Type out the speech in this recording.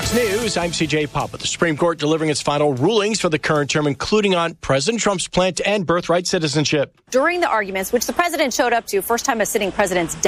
Fox News, I'm CJ Papa. The Supreme Court delivering its final rulings for the current term, including on President Trump's plan to end birthright citizenship. During the arguments, which the president showed up to, first time a sitting president's